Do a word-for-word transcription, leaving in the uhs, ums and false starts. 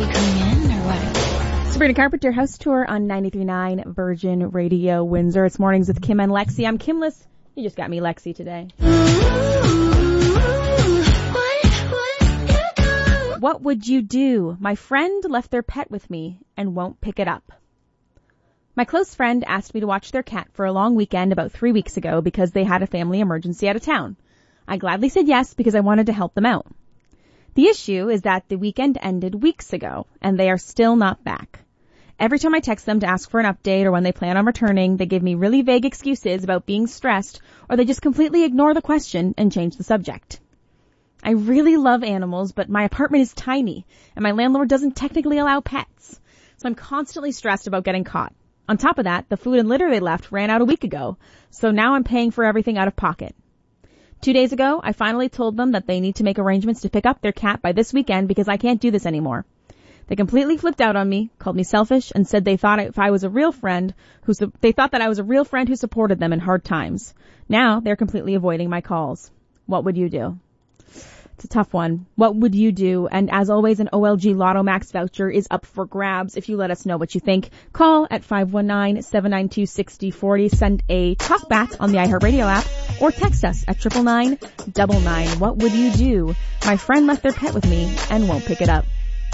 you coming in or what? Sabrina Carpenter House Tour on ninety-three point nine Virgin Radio Windsor. It's Mornings with Kim and Lexi. I'm Kimless. You just got me Lexi today. What would you do? My friend left their pet with me and won't pick it up. My close friend asked me to watch their cat for a long weekend about three weeks ago because they had a family emergency out of town. I gladly said yes because I wanted to help them out. The issue is that the weekend ended weeks ago and they are still not back. Every time I text them to ask for an update or when they plan on returning, they give me really vague excuses about being stressed, or they just completely ignore the question and change the subject. I really love animals, but my apartment is tiny and my landlord doesn't technically allow pets. So I'm constantly stressed about getting caught. On top of that, the food and litter they left ran out a week ago, so now I'm paying for everything out of pocket. Two days ago, I finally told them that they need to make arrangements to pick up their cat by this weekend because I can't do this anymore. They completely flipped out on me, called me selfish, and said they thought if I was a real friend who su- they thought that I was a real friend who supported them in hard times. Now they're completely avoiding my calls. What would you do? It's a tough one. What would you do? And as always, an O L G Lotto Max voucher is up for grabs. If you let us know what you think, call at five one nine, seven nine two, six zero four zero, send a talk bat on the iHeartRadio app, or text us at triple nine nine nine nine. What would you do? My friend left their pet with me and won't pick it up.